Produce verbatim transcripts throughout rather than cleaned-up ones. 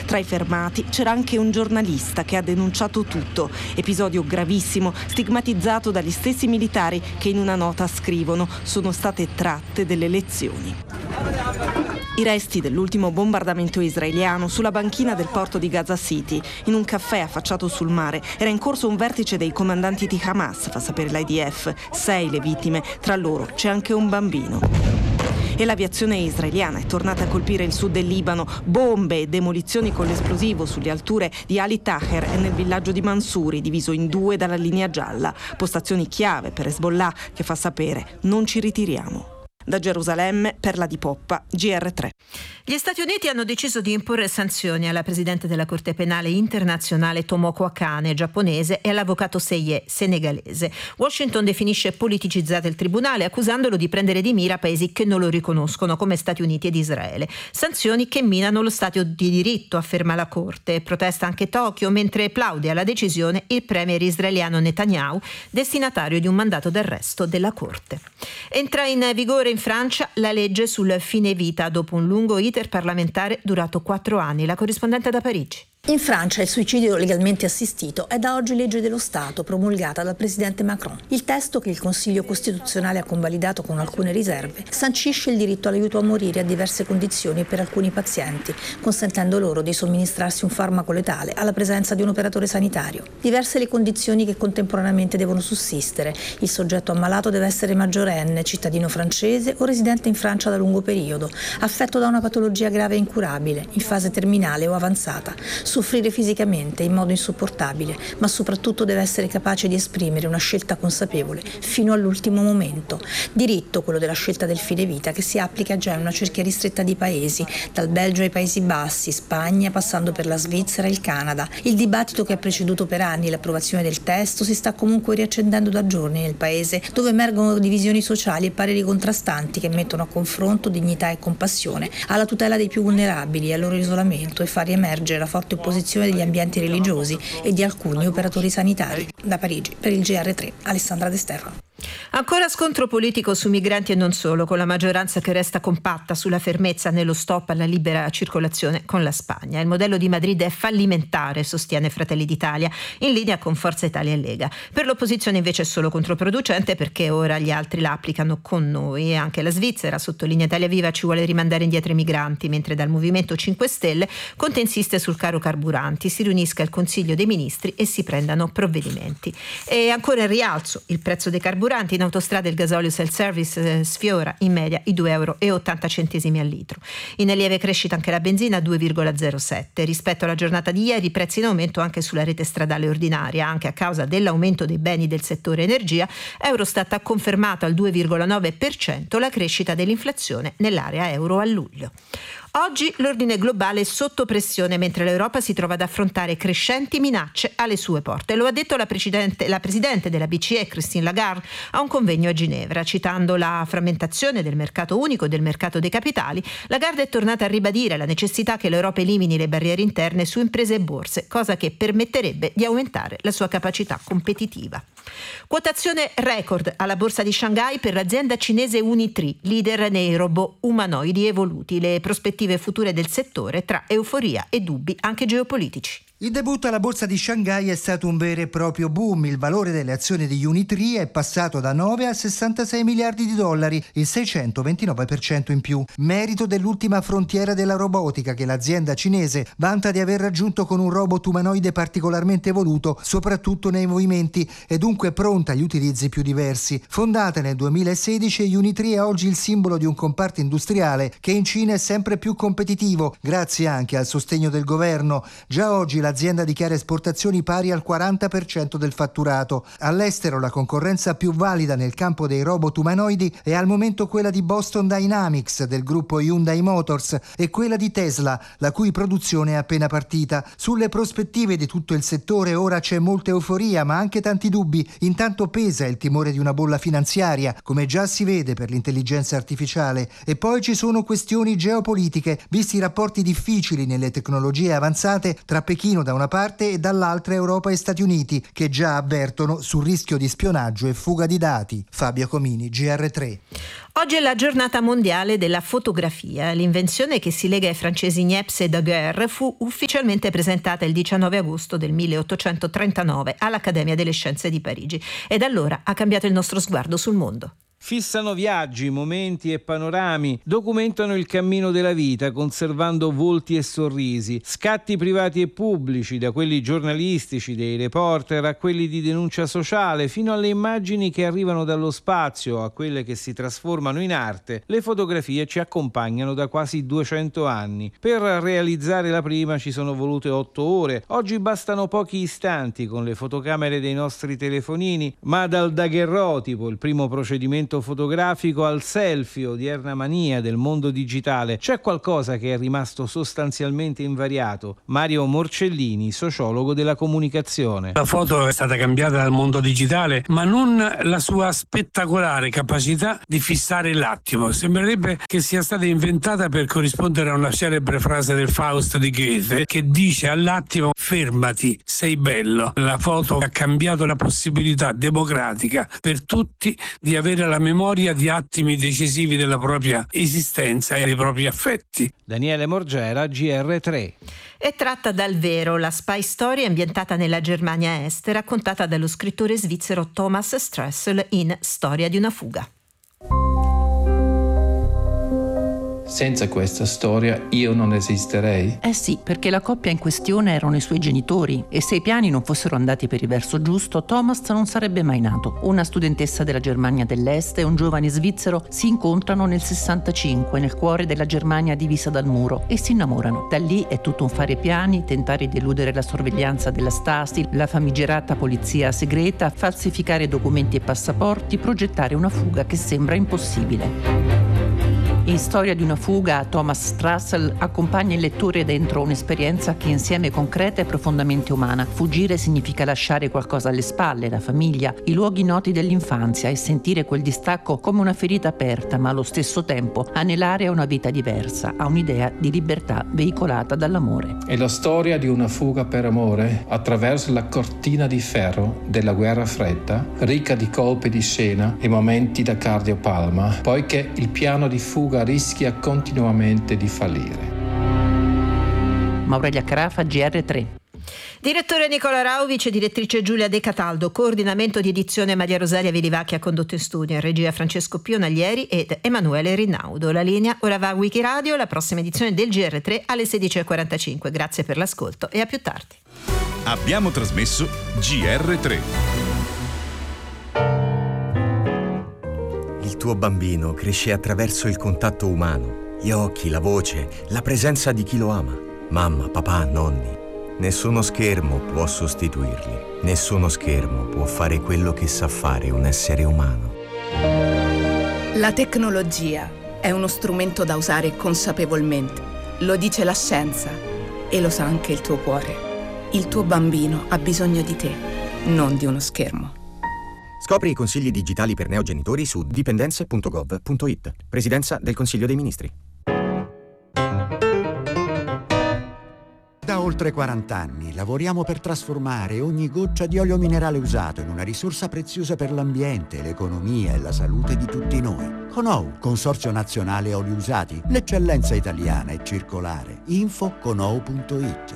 Tra i fermati c'era anche un giornalista che ha denunciato tutto. Episodio gravissimo, stigmatizzato dagli stessi militari che in una nota scrivono: sono state tratte delle lezioni. I resti dell'ultimo bombardamento israeliano sulla banchina del porto di Gaza City, in un caffè affacciato sul mare. Era in corso un vertice dei comandanti di Hamas, fa sapere l'I D F. Sei le vittime, tra loro c'è anche un bambino. E l'aviazione israeliana è tornata a colpire il sud del Libano. Bombe e demolizioni con l'esplosivo sulle alture di Ali Taher e nel villaggio di Mansuri, diviso in due dalla linea gialla. Postazioni chiave per Hezbollah, che fa sapere: non ci ritiriamo. Da Gerusalemme, Perla Di Poppa, G R tre. Gli Stati Uniti hanno deciso di imporre sanzioni alla presidente della Corte Penale Internazionale Tomoko Akane, giapponese, e all'avvocato Seye, senegalese. Washington definisce politicizzato il tribunale, accusandolo di prendere di mira paesi che non lo riconoscono, come Stati Uniti ed Israele. Sanzioni che minano lo Stato di diritto, afferma la Corte. Protesta anche Tokyo, mentre plaude alla decisione il premier israeliano Netanyahu, destinatario di un mandato d'arresto della Corte. Entra in vigore in Francia la legge sul fine vita dopo un lungo iter parlamentare durato quattro anni. La corrispondente da Parigi. In Francia il suicidio legalmente assistito è da oggi legge dello Stato, promulgata dal presidente Macron. Il testo, che il Consiglio Costituzionale ha convalidato con alcune riserve, sancisce il diritto all'aiuto a morire a diverse condizioni per alcuni pazienti, consentendo loro di somministrarsi un farmaco letale alla presenza di un operatore sanitario. Diverse le condizioni che contemporaneamente devono sussistere. Il soggetto ammalato deve essere maggiorenne, cittadino francese o residente in Francia da lungo periodo, affetto da una patologia grave e incurabile, in fase terminale o avanzata, soffrire fisicamente in modo insopportabile, ma soprattutto deve essere capace di esprimere una scelta consapevole fino all'ultimo momento. Diritto, quello della scelta del fine vita, che si applica già in una cerchia ristretta di paesi, dal Belgio ai Paesi Bassi, Spagna, passando per la Svizzera e il Canada. Il dibattito che ha preceduto per anni l'approvazione del testo si sta comunque riaccendendo da giorni nel paese, dove emergono divisioni sociali e pareri contrastanti che mettono a confronto dignità e compassione alla tutela dei più vulnerabili, al loro isolamento, e far riemergere la forte opposizione degli ambienti religiosi e di alcuni operatori sanitari. Da Parigi, per il G R tre, Alessandra De Stefano. Ancora scontro politico su migranti e non solo, con la maggioranza che resta compatta sulla fermezza nello stop alla libera circolazione con la Spagna. Il modello di Madrid è fallimentare, sostiene Fratelli d'Italia, in linea con Forza Italia e Lega. Per l'opposizione invece è solo controproducente, perché ora gli altri la applicano con noi, e anche la Svizzera, sottolinea Italia Viva, ci vuole rimandare indietro i migranti, mentre dal Movimento cinque Stelle Conte insiste sul caro carburanti, si riunisca il Consiglio dei Ministri e si prendano provvedimenti. E ancora in rialzo il prezzo dei carburanti. In autostrada il gasolio self-service eh, sfiora in media i due euro e ottanta centesimi al litro. In lieve crescita anche la benzina, due virgola zero sette. Rispetto alla giornata di ieri, prezzi in aumento anche sulla rete stradale ordinaria, anche a causa dell'aumento dei beni del settore energia. Eurostat ha confermato al due virgola nove per cento la crescita dell'inflazione nell'area euro a luglio. Oggi l'ordine globale è sotto pressione, mentre l'Europa si trova ad affrontare crescenti minacce alle sue porte. Lo ha detto la, la presidente della B C E, Christine Lagarde, a un convegno a Ginevra. Citando la frammentazione del mercato unico e del mercato dei capitali, Lagarde è tornata a ribadire la necessità che l'Europa elimini le barriere interne su imprese e borse, cosa che permetterebbe di aumentare la sua capacità competitiva. Quotazione record alla borsa di Shanghai per l'azienda cinese Unitree, leader nei robot umanoidi evoluti. Le prospettive future del settore tra euforia e dubbi anche geopolitici. Il debutto alla borsa di Shanghai è stato un vero e proprio boom. Il valore delle azioni di Unitree è passato da nove a sessantasei miliardi di dollari, il seicentoventinove per cento in più. Merito dell'ultima frontiera della robotica, che l'azienda cinese vanta di aver raggiunto con un robot umanoide particolarmente evoluto, soprattutto nei movimenti, e dunque pronta agli utilizzi più diversi. Fondata nel duemilasedici, Unitree è oggi il simbolo di un comparto industriale che in Cina è sempre più competitivo, grazie anche al sostegno del governo. Già oggi la L'azienda dichiara esportazioni pari al quaranta per cento del fatturato. All'estero la concorrenza più valida nel campo dei robot umanoidi è al momento quella di Boston Dynamics del gruppo Hyundai Motors e quella di Tesla, la cui produzione è appena partita. Sulle prospettive di tutto il settore ora c'è molta euforia, ma anche tanti dubbi. Intanto pesa il timore di una bolla finanziaria, come già si vede per l'intelligenza artificiale. E poi ci sono questioni geopolitiche, visti i rapporti difficili nelle tecnologie avanzate tra Pechino Pechino da una parte e dall'altra Europa e Stati Uniti, che già avvertono sul rischio di spionaggio e fuga di dati. Fabio Comini, G R tre. Oggi è la giornata mondiale della fotografia. L'invenzione che si lega ai francesi Niepce e Daguerre fu ufficialmente presentata il diciannove agosto del milleottocentotrentanove all'Accademia delle Scienze di Parigi e da allora ha cambiato il nostro sguardo sul mondo. Fissano viaggi, momenti e panorami, documentano il cammino della vita conservando volti e sorrisi, scatti privati e pubblici, da quelli giornalistici, dei reporter, a quelli di denuncia sociale, fino alle immagini che arrivano dallo spazio, a quelle che si trasformano in arte. Le fotografie ci accompagnano da quasi duecento anni. Per realizzare la prima ci sono volute otto ore, oggi bastano pochi istanti con le fotocamere dei nostri telefonini, ma dal daguerrotipo, il primo procedimento fotografico, al selfie, odierna mania del mondo digitale, c'è qualcosa che è rimasto sostanzialmente invariato. Mario Morcellini, sociologo della comunicazione. La foto è stata cambiata dal mondo digitale, ma non la sua spettacolare capacità di fissare l'attimo. Sembrerebbe che sia stata inventata per corrispondere a una celebre frase del Faust di Goethe che dice all'attimo: fermati, sei bello. La foto ha cambiato la possibilità democratica per tutti di avere la memoria di attimi decisivi della propria esistenza e dei propri affetti. Daniele Morgera, G R tre. È tratta dal vero la spy story ambientata nella Germania Est, raccontata dallo scrittore svizzero Thomas Strassel in Storia di una fuga. Senza questa storia io non esisterei? Eh sì, perché la coppia in questione erano i suoi genitori e se i piani non fossero andati per il verso giusto, Thomas non sarebbe mai nato. Una studentessa della Germania dell'Est e un giovane svizzero si incontrano nel sessantacinque nel cuore della Germania divisa dal muro e si innamorano. Da lì è tutto un fare piani, tentare di eludere la sorveglianza della Stasi, la famigerata polizia segreta, falsificare documenti e passaporti, progettare una fuga che sembra impossibile. In Storia di una fuga, Thomas Strassel accompagna il lettore dentro un'esperienza che insieme concreta e profondamente umana. Fuggire significa lasciare qualcosa alle spalle, la famiglia, i luoghi noti dell'infanzia e sentire quel distacco come una ferita aperta, ma allo stesso tempo anelare a una vita diversa, a un'idea di libertà veicolata dall'amore. È la storia di una fuga per amore attraverso la cortina di ferro della guerra fredda, ricca di colpi di scena e momenti da cardiopalma, poiché il piano di fuga rischia continuamente di fallire. Maurelia Carafa, G R tre. Direttore Nicola Rauvic, direttrice Giulia De Cataldo, coordinamento di edizione Maria Rosaria Vilivacchi a condotto in studio, in regia Francesco Pionaglieri ed Emanuele Rinaudo. La linea ora va a Wikiradio, la prossima edizione del G R tre alle sedici e quarantacinque. Grazie per l'ascolto e a più tardi. Abbiamo trasmesso G R tre. Il tuo bambino cresce attraverso il contatto umano, gli occhi, la voce, la presenza di chi lo ama. Mamma, papà, nonni. Nessuno schermo può sostituirli. Nessuno schermo può fare quello che sa fare un essere umano. La tecnologia è uno strumento da usare consapevolmente. Lo dice la scienza e lo sa anche il tuo cuore. Il tuo bambino ha bisogno di te, non di uno schermo. Scopri i consigli digitali per neogenitori su dipendenze punto gov punto it. Presidenza del Consiglio dei Ministri. Da oltre quaranta anni lavoriamo per trasformare ogni goccia di olio minerale usato in una risorsa preziosa per l'ambiente, l'economia e la salute di tutti noi. Conou, Consorzio Nazionale Oli Usati, l'eccellenza italiana e circolare. Info conou punto it.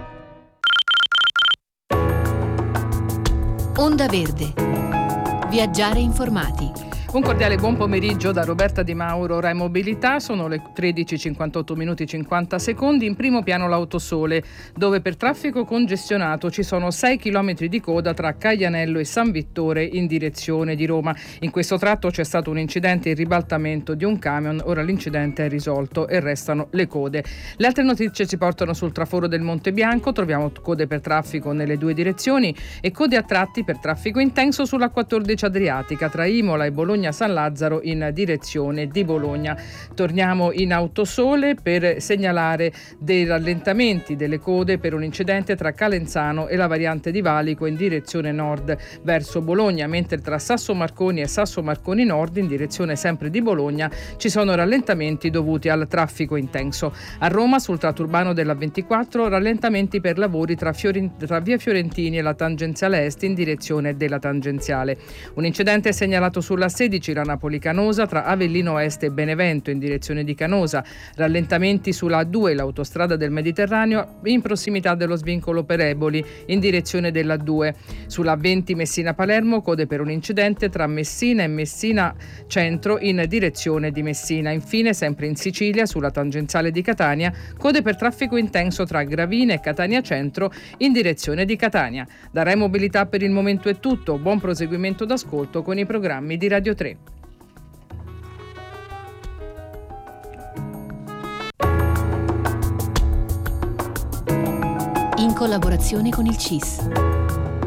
Onda Verde. Viaggiare informati. Un cordiale buon pomeriggio da Roberta Di Mauro, Rai Mobilità. Sono le tredici e cinquantotto minuti e cinquanta secondi. In primo piano l'Autosole, dove per traffico congestionato ci sono sei chilometri di coda tra Caianello e San Vittore in direzione di Roma. In questo tratto c'è stato un incidente, il ribaltamento di un camion. Ora l'incidente è risolto e restano le code. Le altre notizie ci portano sul traforo del Monte Bianco. Troviamo code per traffico nelle due direzioni e code a tratti per traffico intenso sulla quattordici Adriatica tra Imola e Bologna Bologna-San Lazzaro in direzione di Bologna. Torniamo in Autosole per segnalare dei rallentamenti delle code per un incidente tra Calenzano e la variante di Valico in direzione nord verso Bologna, mentre tra Sasso Marconi e Sasso Marconi Nord in direzione sempre di Bologna ci sono rallentamenti dovuti al traffico intenso. A Roma sul tratto urbano della ventiquattro rallentamenti per lavori tra, Fiorin- tra via Fiorentini e la tangenziale est in direzione della tangenziale. Un incidente è segnalato sulla sedici la Napoli-Canosa tra Avellino Est e Benevento in direzione di Canosa. Rallentamenti sulla A due, l'autostrada del Mediterraneo, in prossimità dello svincolo per Eboli in direzione della A due. Sulla venti Messina-Palermo code per un incidente tra Messina e Messina Centro in direzione di Messina. Infine, sempre in Sicilia, sulla tangenziale di Catania, code per traffico intenso tra Gravina e Catania Centro in direzione di Catania. Da Rai Mobilità per il momento è tutto. Buon proseguimento d'ascolto con i programmi di Radio tre. In collaborazione con il C I S.